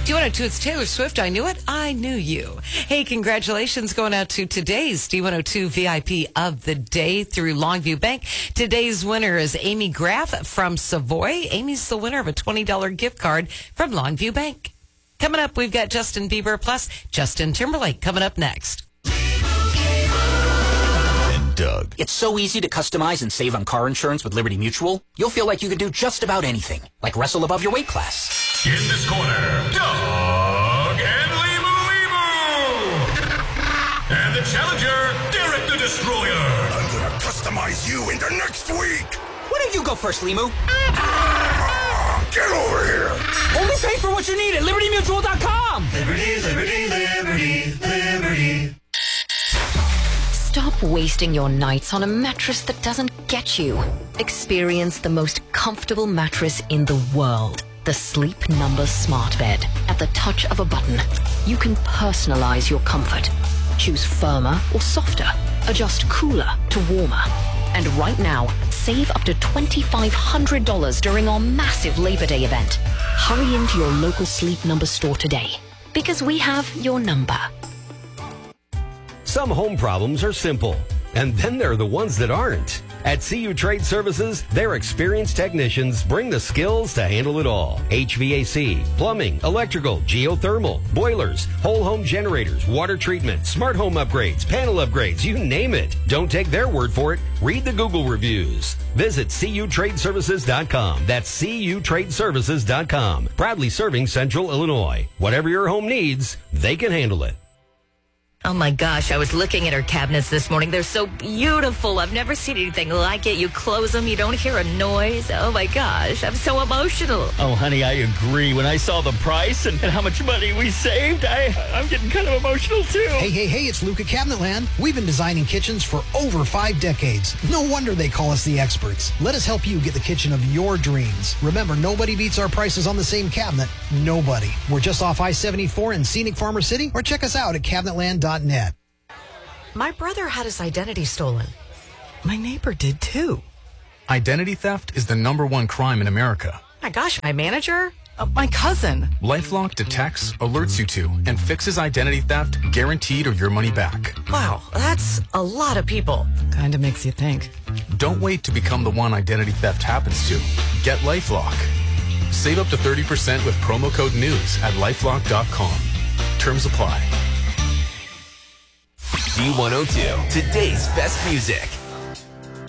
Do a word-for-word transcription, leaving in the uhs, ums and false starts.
D one oh two, it's Taylor Swift. I knew it. I knew you. Hey, congratulations going out to today's D one oh two V I P of the day through Longview Bank. Today's winner is Amy Graff from Savoy. Amy's the winner of a twenty dollars gift card from Longview Bank. Coming up, we've got Justin Bieber plus Justin Timberlake coming up next. Doug. It's so easy to customize and save on car insurance with Liberty Mutual. You'll feel like you could do just about anything, like wrestle above your weight class. In this corner, Doug and Limu Limu. And the challenger, Derek the Destroyer. I'm gonna customize you into next week. Why don't you go first, Limu? Ah, get over here. Only pay for what you need at liberty mutual dot com. Liberty, liberty, liberty, liberty. Stop wasting your nights on a mattress that doesn't get you. Experience the most comfortable mattress in the world. The Sleep Number Smart Bed. At the touch of a button, you can personalize your comfort. Choose firmer or softer. Adjust cooler to warmer. And right now, save up to two thousand five hundred dollars during our massive Labor Day event. Hurry into your local Sleep Number store today, because we have your number. Some home problems are simple, and then there are the ones that aren't. At C U Trade Services, their experienced technicians bring the skills to handle it all. H V A C, plumbing, electrical, geothermal, boilers, whole home generators, water treatment, smart home upgrades, panel upgrades, you name it. Don't take their word for it. Read the Google reviews. Visit C U trade services dot com. That's C U trade services dot com. Proudly serving Central Illinois. Whatever your home needs, they can handle it. Oh my gosh, I was looking at her cabinets this morning. They're so beautiful. I've never seen anything like it. You close them, you don't hear a noise. Oh my gosh, I'm so emotional. Oh, honey, I agree. When I saw the price and, and how much money we saved, I, I'm getting kind of emotional too. Hey, hey, hey, it's Luke at Cabinetland. We've been designing kitchens for over five decades. No wonder they call us the experts. Let us help you get the kitchen of your dreams. Remember, nobody beats our prices on the same cabinet. Nobody. We're just off I seventy-four in scenic Farmer City, or check us out at cabinetland dot net. My brother had his identity stolen. My neighbor did too. Identity theft is the number one crime in America. My gosh, my manager? Uh, my cousin. LifeLock detects, alerts you to, and fixes identity theft, guaranteed or your money back. Wow, that's a lot of people. Kind of makes you think. Don't wait to become the one identity theft happens to. Get LifeLock. Save up to thirty percent with promo code NEWS at lifelock dot com. Terms apply. D one oh two, today's best music.